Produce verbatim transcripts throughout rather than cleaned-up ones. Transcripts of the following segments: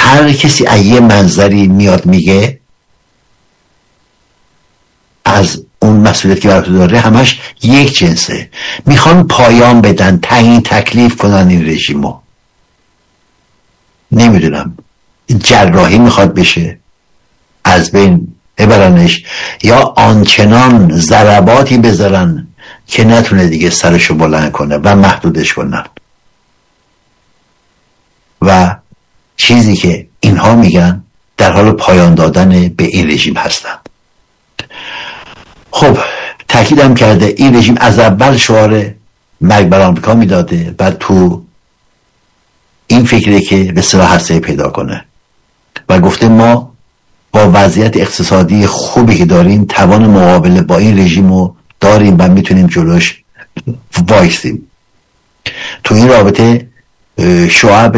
هر کسی از یه منظری میاد میگه از اون مسئولیت که براتون داره همش یک جنسه. میخوان پایان بدن، تعیین تکلیف کنن این رژیمو. نمیدونم جراحی میخواد بشه از بین ببرنش یا آنچنان ضرباتی بذارن که نتونه دیگه سرشو بلند کنه و محدودش کنن. و چیزی که اینها میگن در حال پایان دادن به این رژیم هستن. خب تاکیدم کرده این رژیم از اول شعار مرگ بر آمریکا میداده و تو این فکره که به صلاح هسته پیدا کنه و گفته ما با وضعیت اقتصادی خوبی که داریم توان مقابله با این رژیم رو داریم و میتونیم جلوش وایسیم. تو این رابطه شعب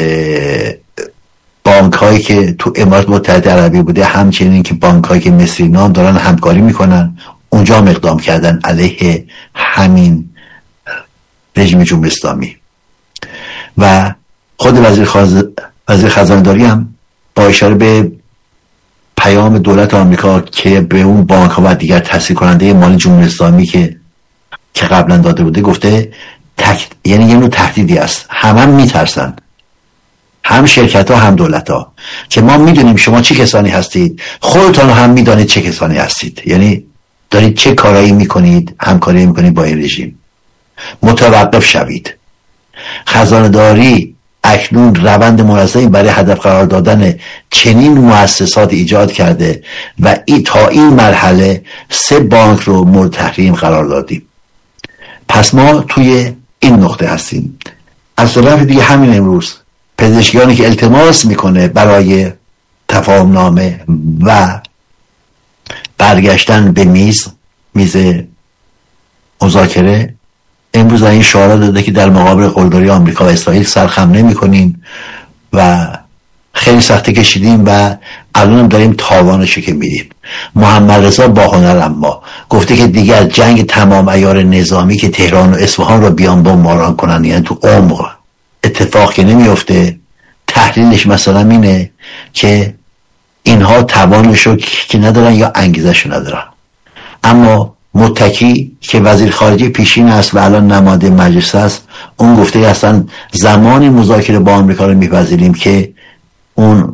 بانک هایی که تو امارات متحده عربی بوده همچنین که بانک هایی که مصری نام دارن همکاری میکنن، اونجا هم اقدام کردن علیه همین رژیم جمهوری اسلامی. و خود وزیر خاز... وزیر خزانداری هم با اشاره به پیام دولت آمریکا که به اون بانک ها و دیگر تسهیل کننده مالی جمهوری اسلامی که که قبلا داده بوده گفته تک... یعنی یه نوع تهدیدی است. همه هم میترسن، هم شرکت ها هم دولت ها، که ما میدونیم شما چه کسانی هستید، خودتان هم میدانید چه کسانی هستید، یعنی دارید چه کارایی میکنید، همکاری میکنید با این رژیم. متوقف شوید. خزانه داری اکنون روند منظمی برای هدف قرار دادن چنین مؤسسات ایجاد کرده و ای تا این مرحله سه بانک رو مورد تحریم قرار دادیم. پس ما توی این نقطه هستیم. از طرف دیگه همین امروز پزشکیانی که التماس میکنه برای تفاهم نامه و برگشتن به میز میز مذاکره، امروز این شعار داده که در مقابل قلدری آمریکا و اسرائیل سرخم نمی کنیم و خیلی سخته کشیدیم و الان داریم تاوانشو که میدیم. محمد رضا باهنر اما گفته که دیگر جنگ تمام عیار نظامی که تهران و اصفهان رو بیان بمباران کنن، یعنی تو عمق اتفاق که نمیفته. تحلیلش مثلا اینه که اینها توانشو که ندارن یا انگیزشو ندارن. اما متکی که وزیر خارجه پیشین است و الان نماینده مجلس است، اون گفته اصلا زمانی مذاکره با آمریکا رو میپذیریم که اون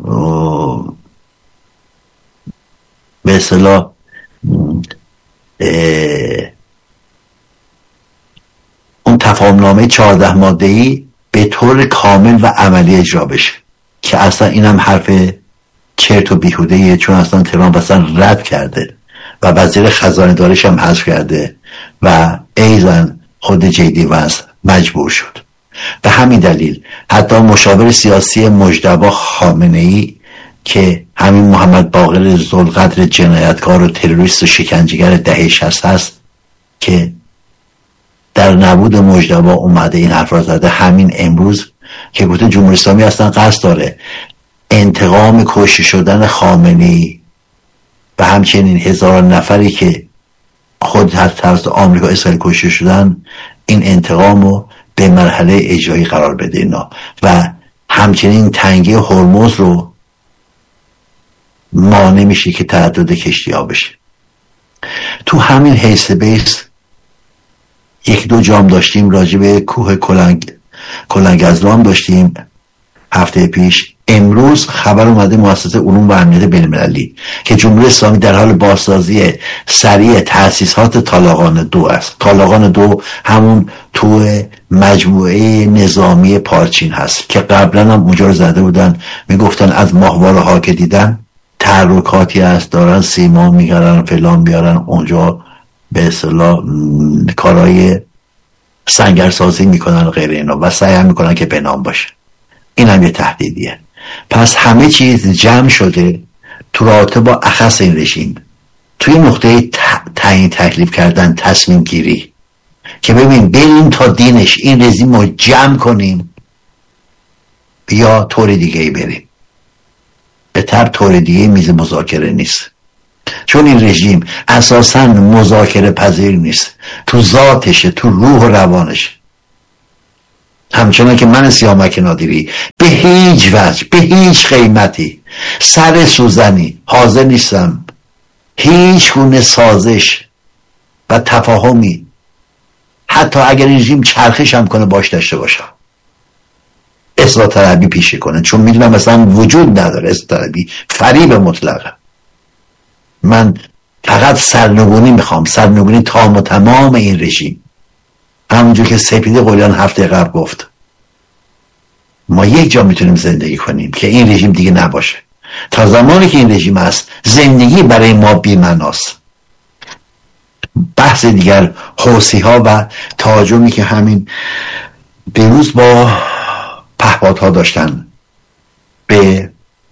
به اصطلاح اون تفاهمنامه چهارده ماده‌ای به طور کامل و عملی اجرا بشه، که اصلا اینم حرف چرت و بیهوده‌ایه، چون اصلا ترامپ اصلا رد کرده و وزیر خزانه داریش هم حذف کرده و ایزن خود جی دی وانس مجبور شد. به همین دلیل حتی مشاور سیاسی مجتبی خامنه‌ای که همین محمد باقر ذوالقدر جنایتکار و تروریست و شکنجهگر دهه شصت هست که در نبود مجتبی اومده این حرف را زده، همین امروز که گفته جمهوری اسلامی اصلا قصد داره انتقام کشته شدن خامنه‌ای و همچنین هزاران نفری که خود هر طرف آمریکا اسرائیل کشته شدن، این انتقام رو به مرحله اجرایی قرار بده اینا و همچنین تنگی هرمز رو مانع میشه که تردد کشتی ها بشه. تو همین حیث بیس یک دو جام داشتیم راجع به کوه کلنگ کلنگزلام داشتیم هفته پیش. امروز خبر اومده مؤسسه علوم و امنیت بین‌المللی که جمهوری اسلامی در حال بازسازی سریع تأسیسات طالقان دو است. طالقان دو همون تو مجموعه نظامی پارچین هست که قبلا هم اونجا رو زده بودن، میگفتن از ماهواره ها که دیدن تحرکاتی هست، دارن سیما میگرن فلان بیارن اونجا، به اصطلاح کارهای سنگرسازی میکنن غیر اینا و سعی هم میکنن که بنام باشه. این هم یه تهدیدیه. پس همه چیز جمع شده تو رابطه با اخص این رژیم، توی نقطه تعیین تکلیف کردن، تصمیم گیری که ببین بریم تا دینش این رژیم رو جمع کنیم یا طور دیگه ای بریم. به طب طور دیگه میز مذاکره نیست، چون این رژیم اساساً مذاکره پذیر نیست، تو ذاتشه، تو روح و روانش. همچنان که من سیامک نادری به هیچ وجه، به هیچ قیمتی، سر سوزنی حاضر نیستم هیچ گونه سازش و تفاهمی حتی اگر این رژیم چرخش هم کنه باش داشته باشم، اصلاح طلبی پیشه کنه، چون میدونم مثلا وجود نداره اصلاح طلبی، فریب مطلقه. من فقط سرنگونی میخوام، سرنگونی تام و تمام این رژیم. همونجور که سپیده قلیان هفته قبل گفت، ما یک جا میتونیم زندگی کنیم که این رژیم دیگه نباشه. تا زمانی که این رژیم هست زندگی برای ما بی‌معناست. بحث دیگر حوثی ها و تهاجمی که همین دیروز با پهپادها داشتن به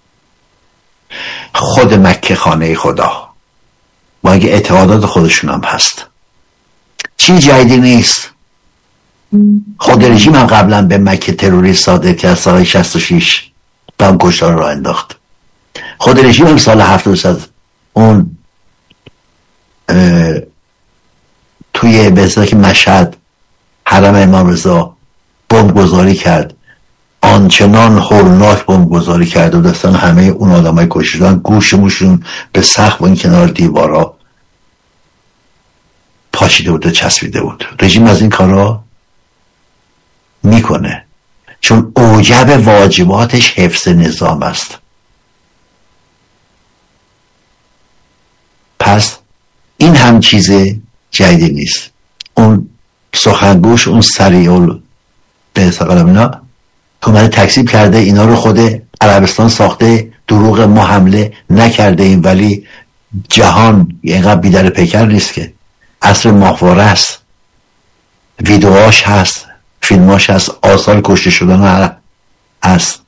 خود مکه خانه خدا، با اینکه اعتقادات خودشون هم هست، چی جدیدی نیست. خود رژیم هم قبلا به مکه تروریست صادر کرد، سال شصت و شش بم کشتار را انداخت. خود رژیم هم سال هفتاد و سه اون توی به که مشهد حرم امام رضا بمب گذاری کرد، آنچنان هولناک بمب گذاری کرد و دستان همه اون آدمای کشیدن گوش موشون به سقف و این کنار دیوارا پاشیده بود و چسبیده بود. رژیم از این کارا میکنه چون اوجب واجباتش حفظ نظام است. پس این هم چیز جدیدی نیست. اون سخنگوش، اون سریعول به سقلم اینا اومده تکذیب کرده اینا رو خود عربستان ساخته، دروغ ما حمله نکرده ایم، ولی جهان اینقدر بیدر پیکر نیست که عصر ماهواره است، ویدیوهاش هست، فیلماش هست، آثار کشته شدن هست.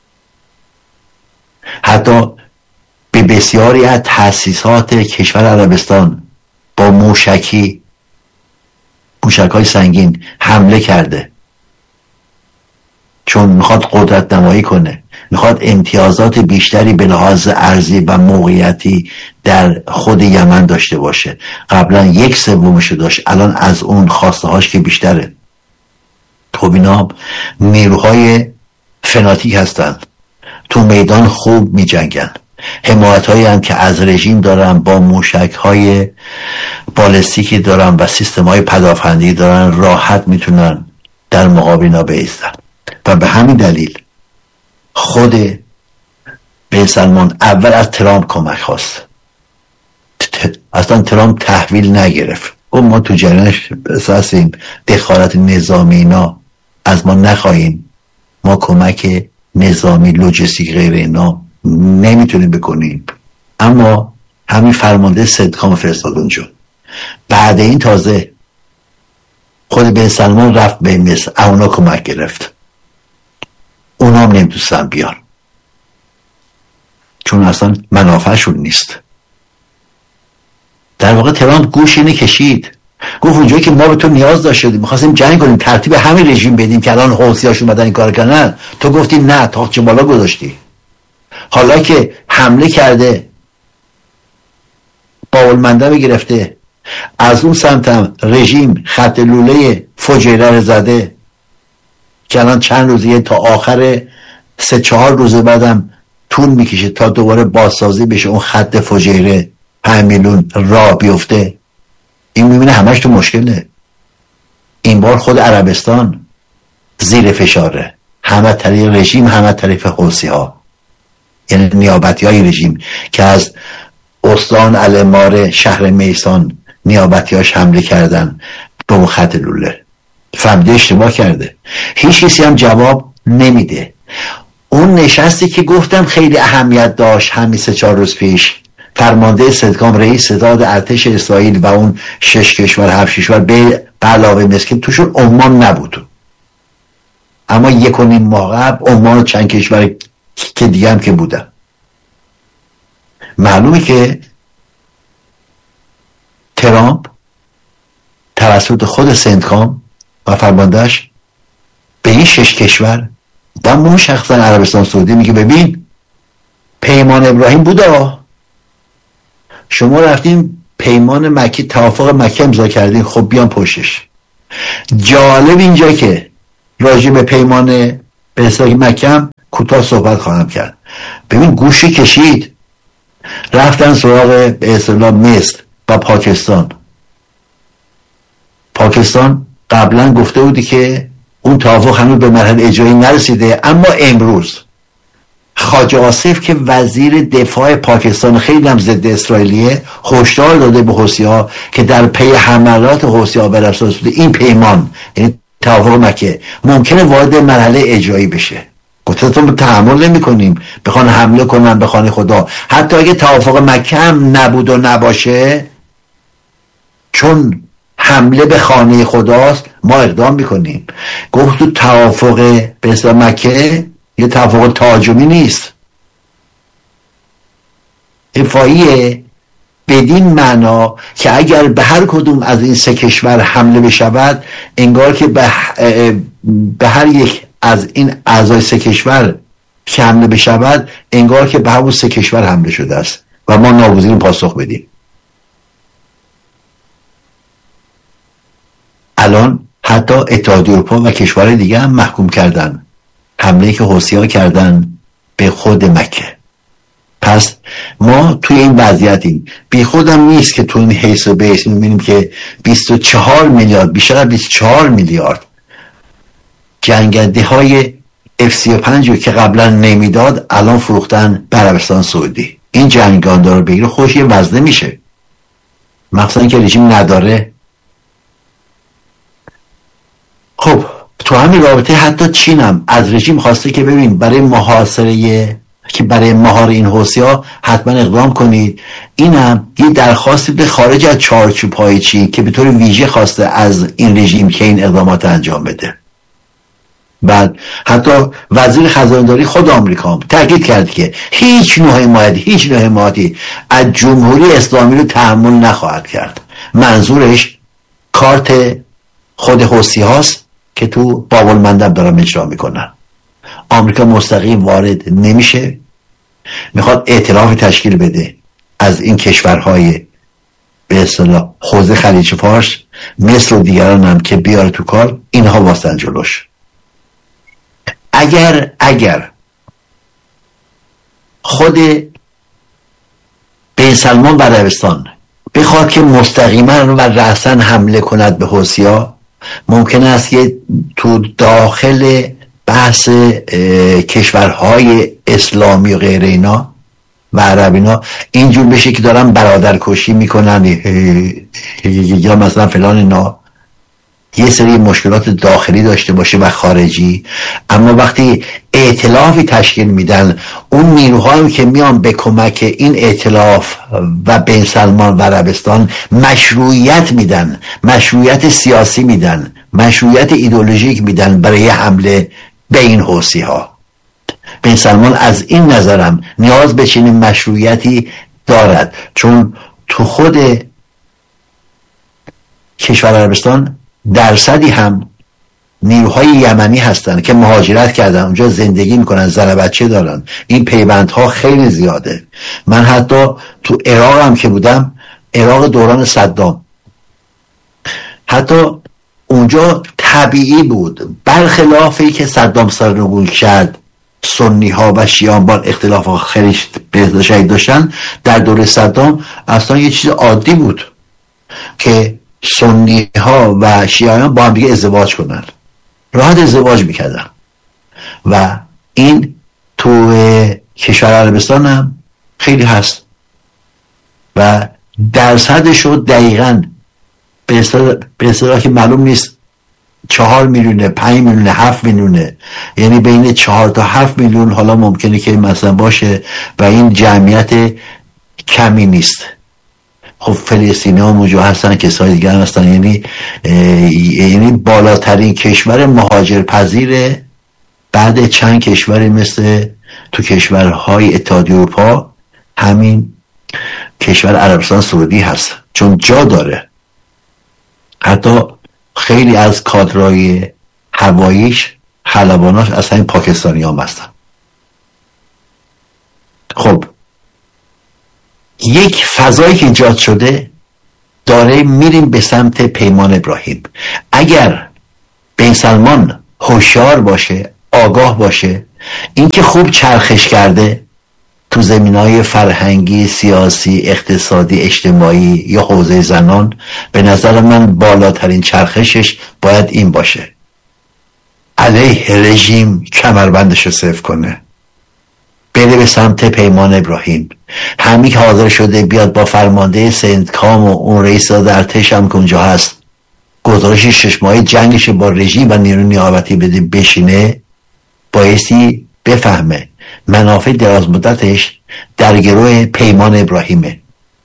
حتی به بسیاری از تأسیسات کشور عربستان با موشکی موشک‌های سنگین حمله کرده، چون میخواد قدرت نمایی کنه، میخواد امتیازات بیشتری به لحاظ ارضی و موقعیتی در خود یمن داشته باشه. قبلا یک سومشو داشت، الان از اون خواسته هاش که بیشتره. خب اینا نیروهای فناتیک هستن، تو میدان خوب می جنگن، حمایت هایی هم که از رژیم دارن، با موشک های بالستیکی دارن و سیستم های پدافندی دارن، راحت میتونن در مقابل اینا بایستن. و به همین دلیل خود بن سلمان اول از ترامپ کمک خواست، اصلا ترامپ تحویل نگرفت، گفت ما تو جریانش اساسیم، دخالت نظامی اینا از ما نخواهیم، ما کمک نظامی لوجستیک غیر اینا نمیتونیم بکنیم. اما همین فرمانده صدکام فرستاد اونجا. بعد این تازه خود بن سلمان رفت به مصر، اونا کمک گرفت. اونا هم نمیتونستن بیان چون اصلا منافعشون نیست. در واقع ترامپ گوش اینه کشید، گفت اونجایی که ما به تو نیاز داشتیم، می‌خواستیم جنگ کنیم، ترتیب همین رژیم بدیم که الان حوثی‌هاش اومدن این کار کردن، تو گفتی نه، تاقچه بالا گذاشتی. حالا که حمله کرده، بابالمندب گرفته، از اون سمت هم رژیم خط لوله فجیره رو زده که الان چند روزیه تا آخر سه چهار روز بعدم طول میکشه تا دوباره بازسازی بشه، اون خط فجیره پنج میلیون راه بیفته. این میبینه همش تو مشکله. این بار خود عربستان زیر فشاره، همه طریق رژیم، همه طریق حوثی ها، یعنی نیابتی های رژیم که از استان المار شهر میسان نیابتی هاش حمله کردن به اون خط لوله. فهمیده اشتباه کرده، هیچ کسی هم جواب نمیده. اون نشستی که گفتم خیلی اهمیت داشت همین سه چهار روز پیش، فرمانده صدکام رئیس ستاد ارتش اسرائیل و اون شش کشور هفت کشور به علاوه مسکین توشون عمان نبود، اما یک و نیم ماه قبل عمان و چند کشور که دیگه هم که بودن. معلومه که ترامپ توسط خود سندکام و فرماندهش به این شش کشور و اون شخصا عربستان سعودی میگه ببین پیمان ابراهیم بوده، شما رفتیم پیمان مکی، توافق مکی امضا کردین، خب بیان پشتش. جالب اینجا که راجع به پیمان به اصطلاح مکه کوتاه صحبت خواهم کرد. ببین گوشی کشید، رفتن سراغ به اصطلاح مصر و پاکستان. پاکستان قبلا گفته بودی که اون توافق هنوز به مرحله اجرایی نرسیده، اما امروز خواجه آصف که وزیر دفاع پاکستان خیلی هم ضد اسرائیلیه، هشدار داده به حوثی‌ها که در پی حملات حوثی‌ها بر اساس این پیمان، یعنی توافق مکه، ممکنه وارد مرحله اجرایی بشه. گفتم تحمل نمی کنیم بخوان حمله کنن به خانه خدا. حتی اگه توافق مکه هم نبود و نباشه، چون حمله به خانه خداست، ما اقدام میکنیم. گفت تو توافق به اصطلاح مکه یه توافق تهاجمی نیست، دفاعیه، بدین معنا که اگر به هر کدوم از این سه کشور حمله بشود، انگار که به, به هر یک از این اعضای سه کشور که حمله بشود، انگار که به همون سه کشور حمله شده است و ما ناگزیریم پاسخ بدیم. الان حتی اتحادیه اروپا و کشورهای دیگه هم محکوم کردن حمله که حوثی‌ها کردن به خود مکه. پس ما توی این وضعیتیم. بی خودم نیست که تو این حیث و بیس می‌بینیم که بیست و چهار میلیارد، بیشتر از بیست و چهار میلیارد جنگنده های اف سی و پنج که قبلا نمیداد الان فروختن به عربستان سعودی. این جنگنده رو بگیره خوش یه وزنه میشه، مخصوصا که رژیم نداره. خب تو همین رابطه حتی چین هم از رژیم خواسته که ببین برای محاصره که برای مهار این حوثی‌ها حتما اقدام کنید. این هم یه درخواستی به خارج از چارچوب‌های چین که به طور ویژه خواسته از این رژیم که این اقدامات انجام بده. بعد حتی وزیر خزانه‌داری خود آمریکا هم تاکید کرد که هیچ نوع حمایتی هیچ نوع حمایتی از جمهوری اسلامی رو تحمل نخواهد کرد. منظورش کارت خود حوثی هاست که تو باب المندب دارن اجرا میکنن. آمریکا مستقیم وارد نمیشه، میخواد ائتلاف تشکیل بده از این کشورهای به اصطلاح حوزه خلیج فارس، مصر و دیگران هم که بیاره تو کار، اینها واسطن جلوش. اگر اگر خود بن سلمان و عربستان بخواد که مستقیما و رأساً حمله کند به حوثی‌ها، ممکن است که تو داخل بحث کشورهای اسلامی و غیر اینا و عرب اینا اینجور بشه که دارن برادرکشی میکنن یا مثلا فلان اینا، یه سری مشکلات داخلی داشته باشه و خارجی. اما وقتی ائتلافی تشکیل میدن، اون نیروهایی که میان به کمک این ائتلاف و بن سلمان و عربستان مشروعیت میدن، مشروعیت سیاسی میدن، مشروعیت ایدئولوژیک میدن برای حمله به این حوثی ها. بن سلمان از این نظرم نیاز به چنین مشروعیتی دارد، چون تو خود کشور عربستان درصدی هم نیروهای یمنی هستن که مهاجرت کردن، اونجا زندگی میکنن، زن بچه دارن. این پیوندها خیلی زیاده. من حتی تو عراق هم که بودم، عراق دوران صدام، حتی اونجا طبیعی بود برخلافی که صدام سرنگون کرد سنی ها و شیعان با اختلاف ها خیلی شهید داشتن، در دوره صدام اصلا یه چیز عادی بود که سنی ها و شیعان با هم دیگه ازدواج کنن، راحت ازدواج میکردن. و این تو کشور عربستان هم خیلی هست و درصدش رو دقیقاً به اصطلاح که معلوم نیست، چهار میلیونه، پنج میلیونه، هفت میلیونه، یعنی بین چهار تا هفت میلیون حالا ممکنه که مثلا باشه و این جمعیت کمی نیست. خب فلسطینی ها موجود هستن، کسای دیگر هستن، یعنی یعنی بالاترین کشور مهاجر پذیر بعد چند کشوری مثل تو کشورهای اتحادیه اروپا همین کشور عربستان سعودی هست، چون جا داره. حتی خیلی از کادرهای هواییش، خلباناش از همین پاکستانی هم هستن. خب یک فضایی که ایجاد شده داره، میریم به سمت پیمان ابراهیم. اگر بن سلمان هوشیار باشه، آگاه باشه. این که خوب چرخش کرده تو زمینهای فرهنگی، سیاسی، اقتصادی، اجتماعی یا حوزه زنان، به نظر من بالاترین چرخشش باید این باشه: علیه رژیم کمربندش رو صفر کنه، بره به سمت پیمان ابراهیم. همین که حاضر شده بیاد با فرمانده سندکام و اون رئیس ارتش هم که اونجا هست گزارش شش ماهه جنگش با رژیم و نیروی نیابتی بده بشینه، بایستی بفهمه منافع دراز مدتش در گروه پیمان ابراهیمه.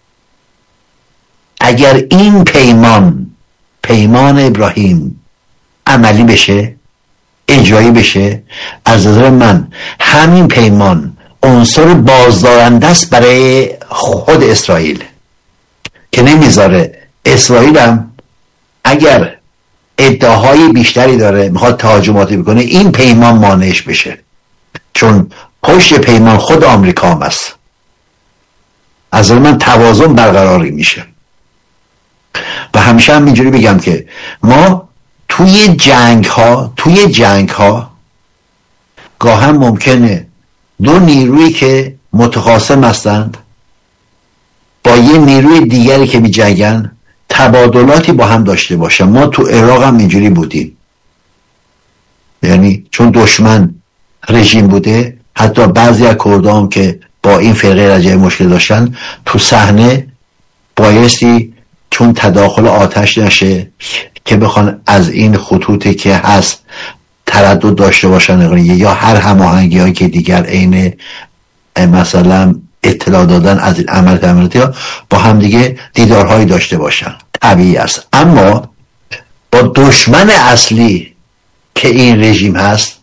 اگر این پیمان پیمان ابراهیم عملی بشه، اجرایی بشه، از نظر من همین پیمان عنصر بازدارنده است برای خود اسرائیل که نمیذاره اسرائیل هم اگر ادعاهای بیشتری داره میخواد تهاجماتی بکنه این پیمان مانعش بشه، چون پشت پیمان خود آمریکا هم است. از نظر من توازن برقراری میشه. و همیشه هم اینجوری بگم که ما توی جنگ ها توی جنگ ها گاهم ممکنه دو نیرویی که متخاصم هستند با یه نیروی دیگری که می جنگن تبادلاتی با هم داشته باشن. ما تو عراق هم اینجوری بودیم، یعنی چون دشمن رژیم بوده حتی بعضی از کردام که با این فرقه رجعه مشکل داشتن تو صحنه بایستی چون تداخل آتش نشه که بخوان از این خطوطی که هست تردد داشته باشن یا هر هماهنگی هایی که دیگر عین مثلا اطلاع دادن از این عمل عملیاتی ها با هم دیگه دیدارهایی داشته باشن، طبیعی است. اما با دشمن اصلی که این رژیم هست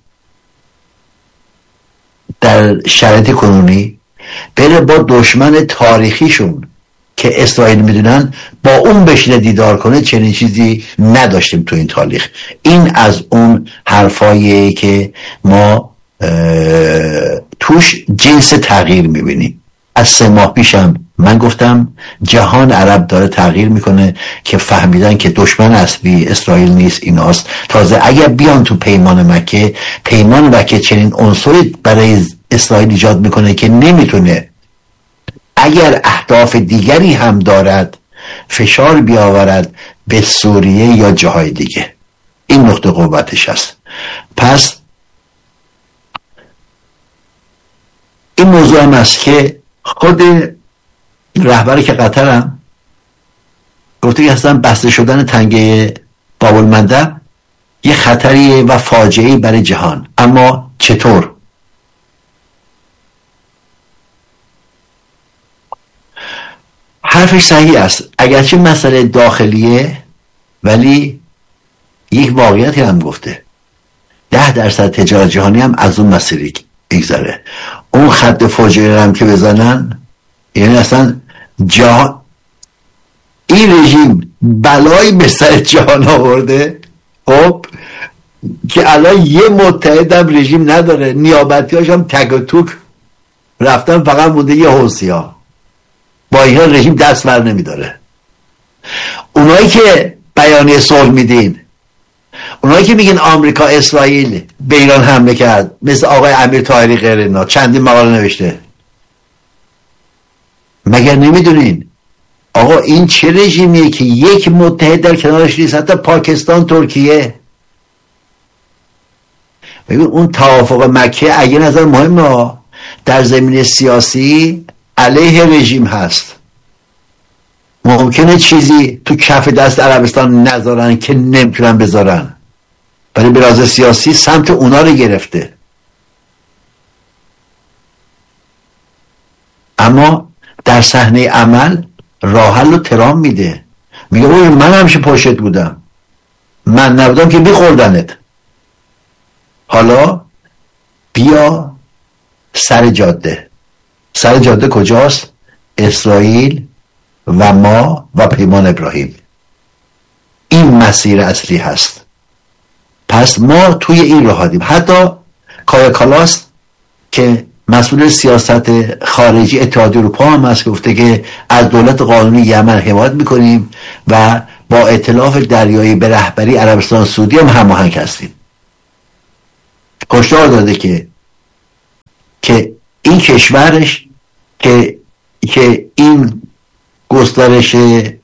در شرایط کنونی بره با دشمن تاریخیشون که اسرائیل میدونن با اون بشینه دیدار کنه، چنین چیزی نداشتیم تو این تاریخ. این از اون حرفایی که ما توش جنس تغییر میبینیم. از سه ماه پیشم من گفتم جهان عرب داره تغییر میکنه که فهمیدن که دشمن اصلی اسرائیل نیست، ایناست. تازه اگر بیان تو پیمان مکه، پیمان مکه چنین عنصری برای اسرائیل ایجاد میکنه که نمیتونه اگر اهداف دیگری هم دارد فشار بیاورد به سوریه یا جاهای دیگه. این نقطه قوتش است. پس این موضوع هم است که خود رهبری که قطر هم گفته که اصلا بسته شدن تنگه باب المندب یه خطریه و فاجعه‌ای برای جهان. اما چطور؟ حرفش صحیح است، اگرچه مسئله داخلیه ولی یک واقعیتی هم گفته. ده درصد تجارت جهانی هم از اون مسیری بگذره. اون خط فاجعه هم که بزنن، یعنی اصلا جهان، این رژیم بلایی به سر جهان آورده خب که الان یه متحد هم رژیم نداره، نیابتی هاش هم تک و توک رفتن، فقط مونده یه حوثی ها. با این رژیم دست بر نمیداره. اونایی که بیانیه صلح میدین، اونایی که میگن آمریکا اسرائیل به ایران حمله کرد، مثل آقای امیر طاهری غیر اینا چندین مقاله نوشته، مگر نمیدونین آقا این چه رژیمیه که یک متحد در کنارش نیست؟ حتی پاکستان، ترکیه. ببین اون توافق مکه اگه نظر مهمه در زمینه سیاسی علیه رژیم هست، ممکنه چیزی تو کف دست عربستان نذارن که نمیتونن بذارن، ولی به لحاظ سیاسی سمت اونا رو گرفته. اما در صحنه عمل راه حل رو ترام میده، میگه اوه من همیشه پشت بودم، من نبودم که میخوردنت، حالا بیا سر جاده. سر جاده کجاست؟ اسرائیل و ما و پیمان ابراهیم. این مسیر اصلی هست. پس ما توی این راه هستیم. حتی کایا کالاس که مسئول سیاست خارجی اتحادیه اروپا هم هست گفته که از دولت قانونی یمن حمایت میکنیم و با ائتلاف دریایی به رهبری عربستان سعودی هم هماهنگ هستیم. هشدار داده که که این کشورش که که این گسترش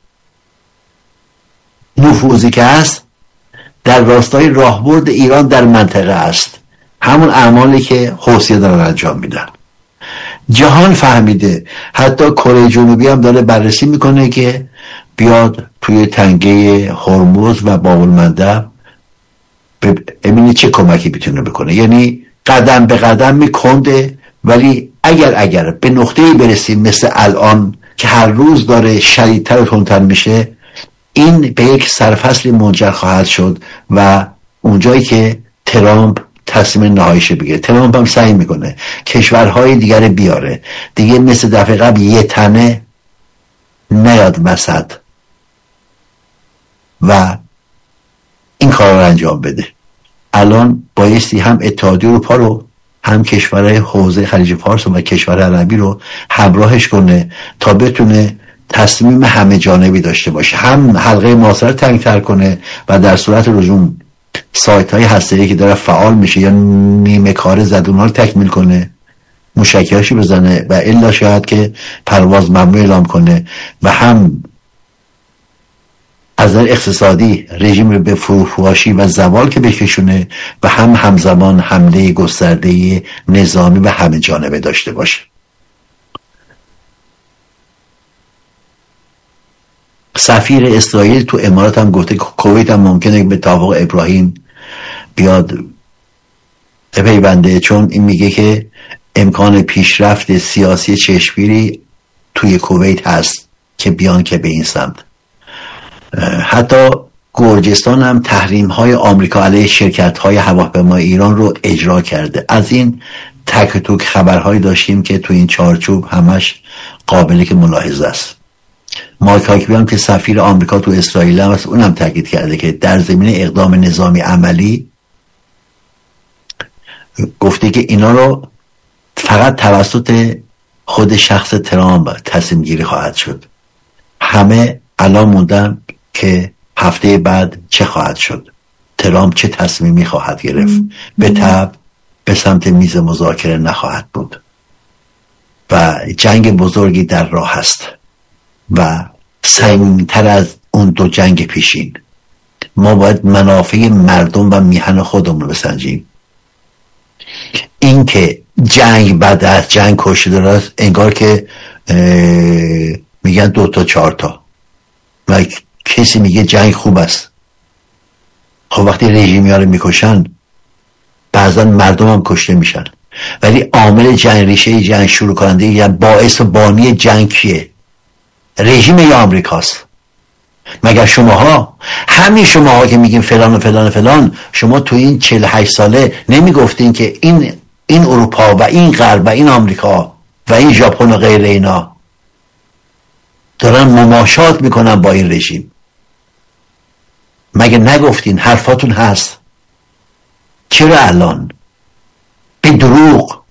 نفوذی که هست در راستای راهبرد ایران در منطقه است، همون اعمالی که حوثی‌ها دارن انجام میدن. جهان فهمیده، حتی کره جنوبی هم داره بررسی میکنه که بیاد توی تنگه هرمز و باب المندب ببینید چه کمکی میتونه بکنه. یعنی قدم به قدم میکنده، ولی اگر اگر به نقطه‌ای برسیم مثل الان که هر روز داره شدیدتر و تندتر میشه، این به یک سرفصل منجر خواهد شد و اونجایی که ترامپ تصمیم نهاییش بگیره. ترامپ هم سعی میکنه کشورهای دیگر بیاره، دیگه مثل دفعه قبل یه تنه نیاد وسط و این کار رو انجام بده. الان بایستی هم اتحادیه اروپا رو، هم کشورهای حوزه خلیج فارس و کشور عربی رو همراهش کنه تا بتونه تصمیم همه جانبی داشته باشه، هم حلقه محاصره تنگ‌تر کنه و در صورت لزوم سایت های هسته‌ای که داره فعال میشه یا نیمه کار زد اونها رو تکمیل کنه، موشکیاشو بزنه و الا شاید که پرواز ممنوع اعلام کنه و هم از نظر اقتصادی رژیم رو به فروپاشی و زوال که بکشونه و هم همزمان حمله گسترده نظامی و همه جانبه داشته باشه. سفیر اسرائیل تو امارات هم گفته که کویت هم ممکنه به توافق ابراهیم بیاد بپیونده، چون این میگه که امکان پیشرفت سیاسی چشمگیری توی کویت هست که بیان که به این سمت. حتی گرجستان هم تحریم های آمریکا علیه شرکت های هواپیمای ایران رو اجرا کرده. از این تک توک خبرهایی داشتیم که تو این چارچوب همش قابلی که ملاحظه است. مایک هاکبی هم که سفیر آمریکا تو اسرائیل هم است، اونم تاکید کرده که در زمینه اقدام نظامی عملی گفته که اینا رو فقط توسط خود شخص ترامپ تصمیم گیری خواهد شد. همه الان موندن که هفته بعد چه خواهد شد، ترامپ چه تصمیمی خواهد گرفت. به تبع به سمت میز مذاکره نخواهد بود و جنگ بزرگی در راه است و سنگین‌تر از اون دو جنگ پیشین. ما باید منافع مردم و میهن خودمون رو بسنجیم. این که جنگ بعد از جنگ کشته داره است، انگار که میگن دو تا چهار تا و کسی میگه جنگ خوب است. خب وقتی رژیمی ها رو میکشن بعضا مردم هم کشته میشن، ولی عامل جنگ، ریشه جنگ، شروع کننده یا باعث و بانی جنگ کیه؟ رژیم یا آمریکاست؟ مگر شماها، همین شماها که میگین فلان و فلان و فلان، شما تو این چهل و هشت ساله نمیگفتین که این این اروپا و این غرب و این آمریکا و این ژاپن و غیر اینا دارن مماشات میکنن با این رژیم؟ مگه نگفتین؟ حرفاتون هست. چرا الان به دروغ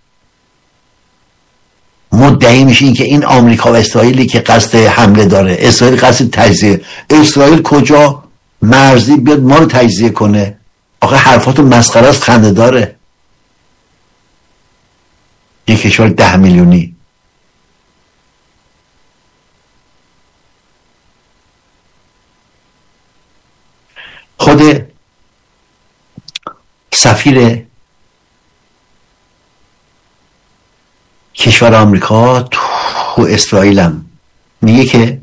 مدعی میشین که این آمریکا و اسرائیلی که قصد حمله داره، اسرائیل قصد تجزیه؟ اسرائیل کجا مرزی بیاد ما رو تجزیه کنه؟ آخه حرفاتون مسخره است، خنده داره. یک کشور ده میلیونی خود سفیر کشور آمریکا تو اسرائیل هم میگه که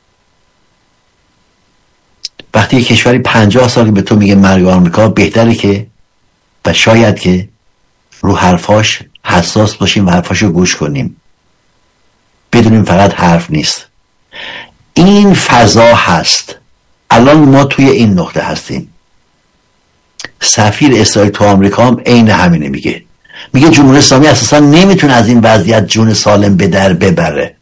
وقتی یک کشوری پنجاه سال به تو میگه مرگ آمریکا، بهتره که و شاید که رو حرفاش حساس باشیم و حرفاشو گوش کنیم، بدونیم فقط حرف نیست. این فضا هست. الان ما توی این نقطه هستیم. سفیر اسرائیل تو آمریکا هم عین همینه میگه. میگه جمهوری اسلامی اساسا نمیتونه از این وضعیت جون سالم به در ببره.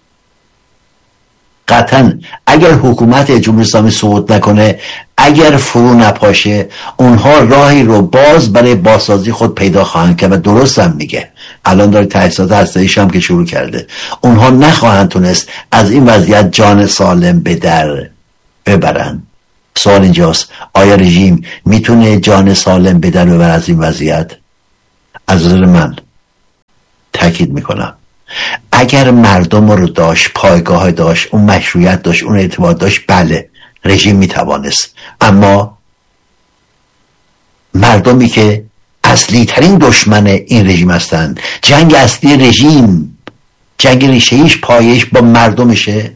قطعا اگر حکومت جمهوری اسلامی سقوط نکنه، اگر فرو نپاشه، اونها راهی رو باز برای بازسازی خود پیدا خواهند کرد و درست هم میگه. الان داره تحصیلات هسته‌ایش هم که شروع کرده. اونها نخواهند تونست از این وضعیت جان سالم به در ببرن. سوال اینجاست، آیا رژیم میتونه جان سالم به در ببره از این وضعیت؟ از نظر من تاکید میکنم اگر مردم رو داشت، پایگاه داشت، اون مشروعیت داشت، اون اعتبار داشت، بله رژیم میتوانست. اما مردمی که اصلی ترین دشمن این رژیم هستند، جنگ اصلی رژیم، جنگ ریشه‌ایش پایش با مردمشه،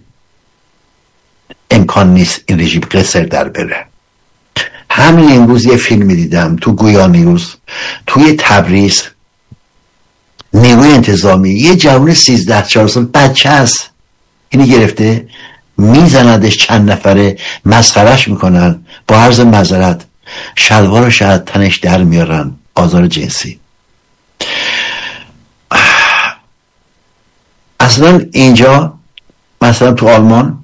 امکان نیست این رژیم قصر در بره. همین امروز یه فیلم دیدم تو گویا نیوز، توی تبریز نیروی انتظامی یه جوان سیزده چهار سال بچه است، اینی گرفته میزندش، چند نفره مسخرش میکنن، با عرض معذرت شلوار رو شاید تنش در میارن، آزار جنسی. اصلا اینجا مثلا تو آلمان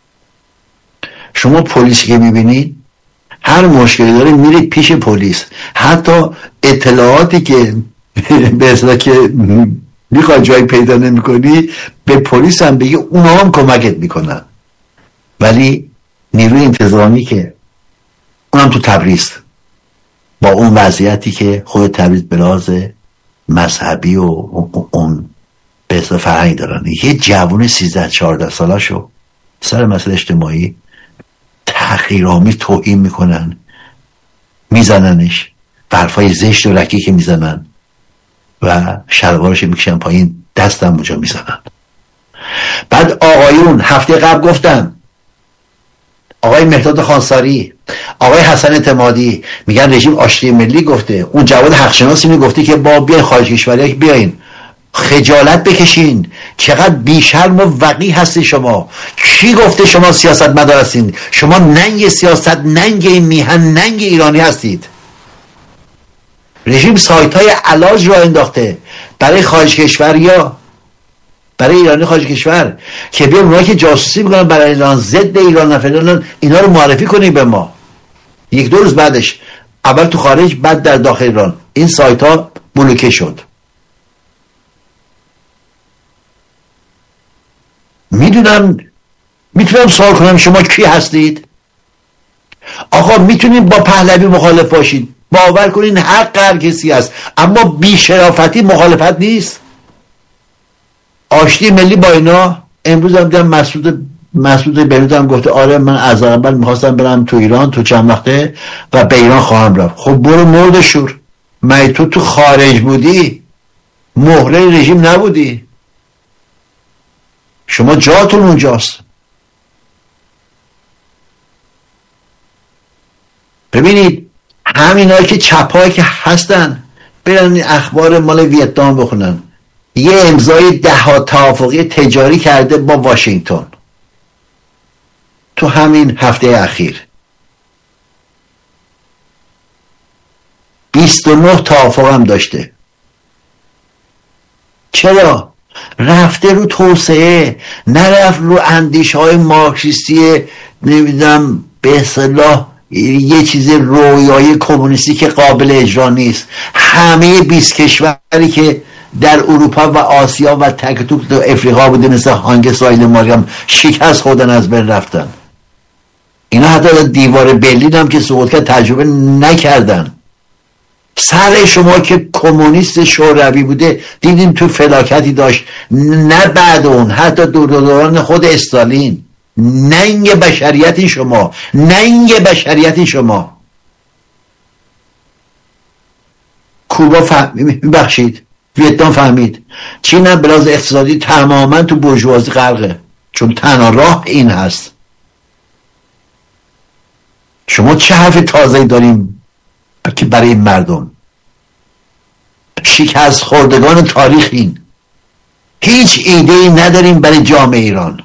شما پلیسی که میبینید هر مشکلی داره میرید پیش پلیس، حتی اطلاعاتی که به اصطلاح که میخوای جایی پیدا نمیکنی به پلیس هم بگی، اونا هم کمکت میکنن. ولی نیروی انتظامی که اونم تو تبریز با اون وضعیتی که خود تبریز به لحاظ مذهبی و اون به اصطلاح فرهنگ دارن، یه جوون سیزده چهارده سالاشو سر مسئله اجتماعی تحقیرآمیز توهین میکنن، میزننش، حرفای زشت و رکی که میزنن و شلوارش میکشن پایین، دستم اونجا میزنن. بعد آقایون هفته قبل گفتن، آقای مهداد خانساری، آقای حسن اعتمادی میگن رژیم آشتی ملی گفته، اون جواد حقشناسی میگفته که با بیاین خارج کشوری بیاین خجالت بکشین، چقدر بیشرم و وقیح هستی شما. کی گفته شما سیاست مدار هستین؟ شما ننگ سیاست، ننگ میهن، ننگ ایرانی هستید. رژیم سایت های علاج را انداخته برای خارج کشور یا برای ایرانی خارج کشور که بیان اونایی که جاسوسی میکنن برای ایران، ضد ایران نفران، اینا رو معرفی کنیم به ما. یک دو روز بعدش، اول تو خارج بعد در داخل ایران، این سایت ها بلوکه شد. میدونم میتونم سوال کنم شما کی هستید؟ آقا میتونید با پهلوی مخالف باشید، باور کنین حق هر کسی هست، اما بی‌شرافتی مخالفت نیست. آشتی ملی با اینا. امروز هم دیدم مسعود مسعود بیروت هم گفته آره من از اول میخواستم برم تو ایران تو چند وقته و به ایران خواهم رفت. خب برو مرد شور، مگه تو تو خارج بودی؟ مهره رژیم نبودی؟ شما جاتون اونجاست. ببینید همینایی که چپایی که هستن برن این اخبار مال ویتنام بخونن. یه امضای ده توافقی تجاری کرده با واشنگتن تو همین هفته اخیر. بیست و نه توافق هم داشته. چرا؟ رفته رو توسعه، نرفت رو اندیشه های مارکسیستی، نمیدونم به اصطلاح یه چیز رویای کمونیستی که قابل اجرا نیست. همه بیست کشوری که در اروپا و آسیا و تک توک افریقا بوده مثل هانگ سایل ماریم شکست خودن، از بین رفتن. اینا حتی دیوار برلین هم که سقوط کرد تجربه نکردن. سر شما که کمونیست شوروی بوده دیدیم تو فلاکتی داشت، نه بعد اون، حتی دور دوران خود استالین. ننگ بشریتی شما، ننگ بشریتی شما. کوبا فهمید، بخشید ویتنام فهمید، چین هم بلاز اقتصادی تماما تو بورژوازی غرقه، چون تنها راه این هست. شما چه حرف تازه‌ای داریم که برای این مردم؟ شکست خوردگان تاریخین، هیچ ایده‌ای نداریم برای جامعه ایران.